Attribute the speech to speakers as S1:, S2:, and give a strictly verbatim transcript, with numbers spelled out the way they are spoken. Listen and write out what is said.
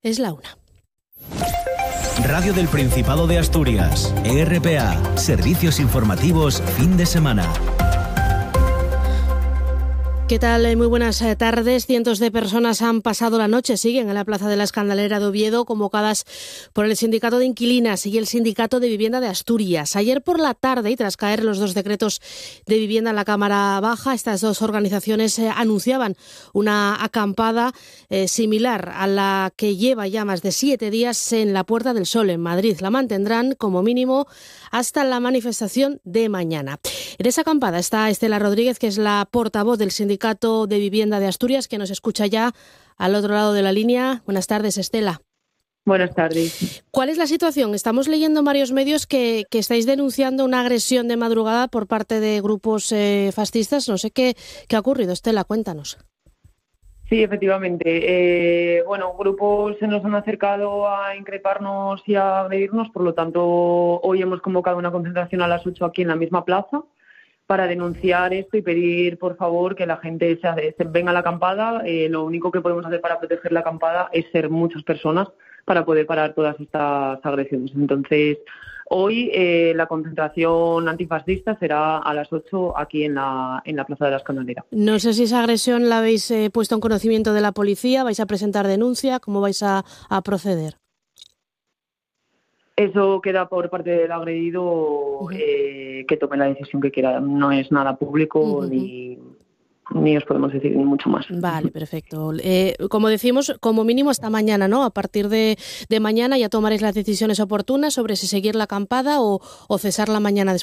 S1: Es la una.
S2: Radio del Principado de Asturias, E R P A, Servicios Informativos, fin de semana.
S1: ¿Qué tal? Muy buenas tardes. Cientos de personas han pasado la noche, siguen en la Plaza de la Escandalera de Oviedo, convocadas por el Sindicato de Inquilinas y el Sindicato de Vivienda de Asturias. Ayer por la tarde, y tras caer los dos decretos de vivienda en la Cámara Baja, estas dos organizaciones eh, anunciaban una acampada eh, similar a la que lleva ya más de siete días en la Puerta del Sol, en Madrid. La mantendrán como mínimo hasta la manifestación de mañana. En esa acampada está Estela Rodríguez, que es la portavoz del Sindicato de Vivienda de Asturias, que nos escucha ya al otro lado de la línea. Buenas tardes, Estela.
S3: Buenas tardes.
S1: ¿Cuál es la situación? Estamos leyendo en varios medios que, que estáis denunciando una agresión de madrugada por parte de grupos eh, fascistas. No sé qué, qué ha ocurrido, Estela, cuéntanos.
S3: Sí, efectivamente. Eh, bueno, grupos se nos han acercado a increparnos y a agredirnos, por lo tanto, hoy hemos convocado una concentración a las ocho aquí en la misma plaza para denunciar esto y pedir, por favor, que la gente se, se venga a la acampada. Eh, lo único que podemos hacer para proteger la acampada es ser muchas personas para poder parar todas estas agresiones. Entonces, hoy eh, la concentración antifascista será a las ocho aquí en la, en la Plaza de la Escandalera.
S1: No sé si esa agresión la habéis eh, puesto en conocimiento de la policía, vais a presentar denuncia, ¿cómo vais a, a proceder?
S3: Eso queda por parte del agredido, uh-huh. eh, que tome la decisión que quiera. No es nada público, uh-huh. ni, ni os podemos decir mucho más.
S1: Vale, perfecto. Eh, como decimos, como mínimo hasta mañana, ¿no? A partir de, de mañana ya tomaréis las decisiones oportunas sobre si seguir la acampada o, o cesarla mañana después